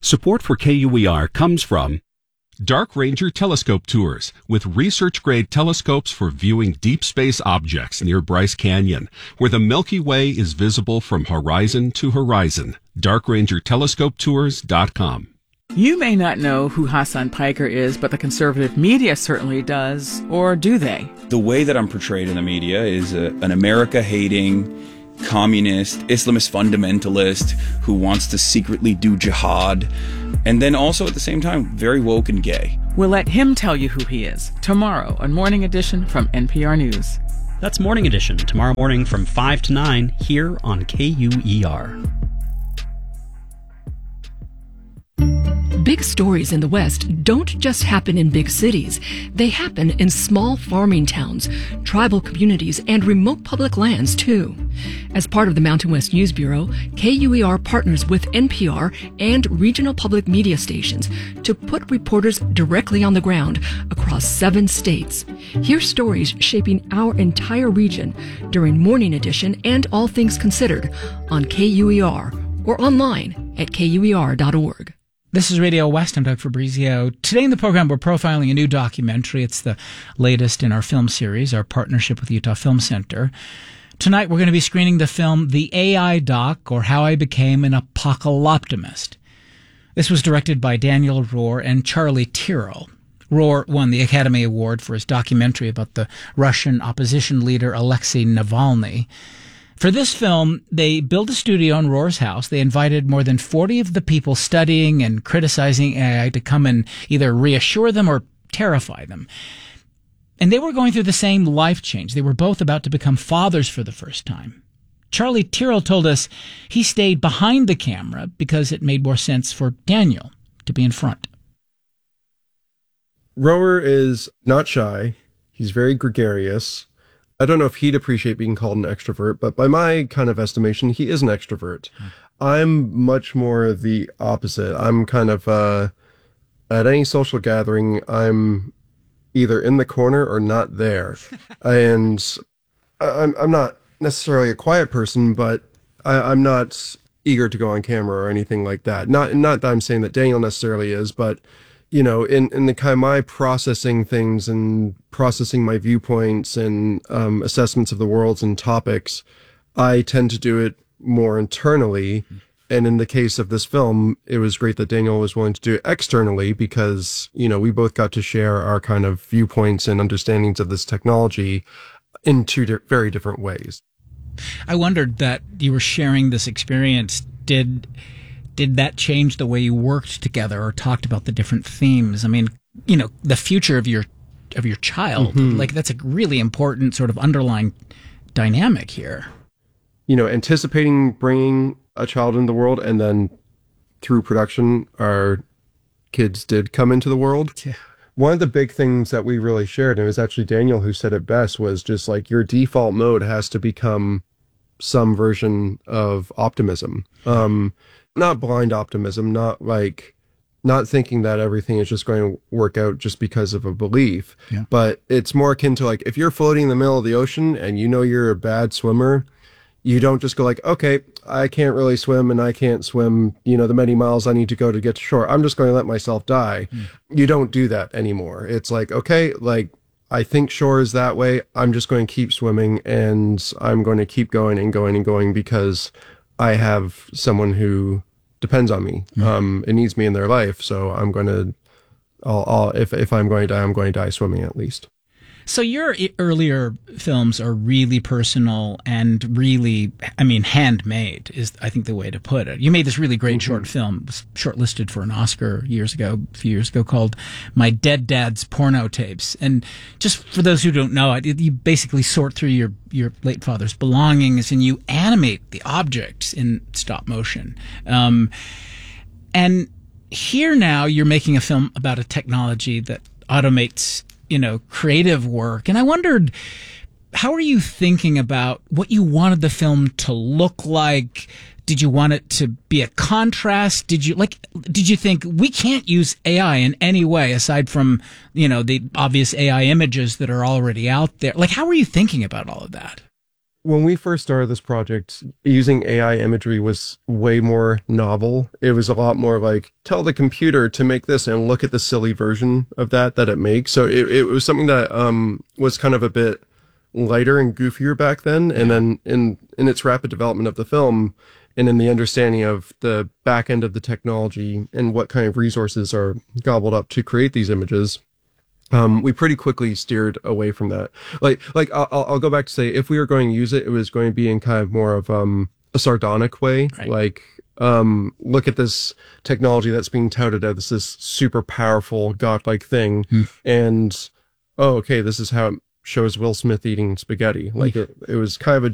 Support for KUER comes from Dark Ranger Telescope Tours, with research-grade telescopes for viewing deep space objects near Bryce Canyon, where the Milky Way is visible from horizon to horizon. DarkRangerTelescopeTours.com. You may not know who Hassan Piker is, but the conservative media certainly does. Or do they? The way that I'm portrayed in the media is an America-hating, communist, Islamist fundamentalist who wants to secretly do jihad, and then also at the same time very woke and gay. We'll let him tell you who he is tomorrow on Morning Edition from NPR News. That's Morning Edition, tomorrow morning from 5 to 9 here on KUER. Big stories in the West don't just happen in big cities. They happen in small farming towns, tribal communities, and remote public lands, too. As part of the Mountain West News Bureau, KUER partners with NPR and regional public media stations to put reporters directly on the ground across 7 states. Hear stories shaping our entire region during Morning Edition and All Things Considered on KUER or online at KUER.org. This is Radio West. I'm Doug Fabrizio. Today in the program, we're profiling a new documentary. It's the latest in our film series, our partnership with Utah Film Center. Tonight, we're going to be screening the film The AI Doc, or How I Became an Apocalyptimist. This was directed by Daniel Rohr and Charlie Tyrrell. Rohr won the Academy Award for his documentary about the Russian opposition leader Alexei Navalny. For this film, they built a studio in Rohr's house. They invited more than 40 of the people studying and criticizing AI to come and either reassure them or terrify them. And they were going through the same life change. They were both about to become fathers for the first time. Charlie Tyrrell told us he stayed behind the camera because it made more sense for Daniel to be in front. Rohr is not shy. He's very gregarious. I don't know if he'd appreciate being called an extrovert, but by my kind of estimation, he is an extrovert. I'm much more the opposite. I'm kind of, at any social gathering, I'm either in the corner or not there. And I'm not necessarily a quiet person, but I'm not eager to go on camera or anything like that. Not that I'm saying that Daniel necessarily is, but you know, in the kind of my processing things and processing my viewpoints and assessments of the worlds and topics, I tend to do it more internally. And in the case of this film, it was great that Daniel was willing to do it externally because, you know, we both got to share our kind of viewpoints and understandings of this technology in two very different ways. I wondered that you were sharing this experience. Did that change the way you worked together or talked about the different themes? I mean, you know, the future of your child, like that's a really important sort of underlying dynamic here. You know, anticipating bringing a child into the world, and then through production, our kids did come into the world. Yeah. One of the big things that we really shared, and it was actually Daniel who said it best, was just like your default mode has to become some version of optimism. Not blind optimism, not thinking that everything is just going to work out just because of a belief. Yeah. But it's more akin to like, if you're floating in the middle of the ocean and you know you're a bad swimmer, you don't just go like, okay, I can't really swim and I can't swim, you know, the many miles I need to go to get to shore. I'm just going to let myself die. You don't do that anymore. It's like, okay, like I think shore is that way. I'm just going to keep swimming and I'm going to keep going and going and going because I have someone who depends on me, and needs me in their life. So I'm going to, if I'm going to die, I'm going to die swimming at least. So your earlier films are really personal and really, I mean, handmade is, I think, the way to put it. You made this really great short film, was shortlisted for an Oscar a few years ago, called My Dead Dad's Porno Tapes. And just for those who don't know, you basically sort through your late father's belongings and you animate the objects in stop motion. And here now you're making a film about a technology that automates, you know, creative work. And I wondered, how are you thinking about what you wanted the film to look like? Did you want it to be a contrast? Did you think we can't use AI in any way aside from, you know, the obvious AI images that are already out there? Like, how were you thinking about all of that? when we first started this project, using AI imagery was way more novel. It was a lot more like, tell the computer to make this and look at the silly version of that it makes. So it was something that was kind of a bit lighter and goofier back then. And then in its rapid development of the film and in the understanding of the back end of the technology and what kind of resources are gobbled up to create these images, we pretty quickly steered away from that. Like I'll go back to say, if we were going to use it, it was going to be in kind of more of a sardonic way. Right. Like, look at this technology that's being touted as this super powerful godlike thing, and okay, this is how it shows Will Smith eating spaghetti. Like it was kind of a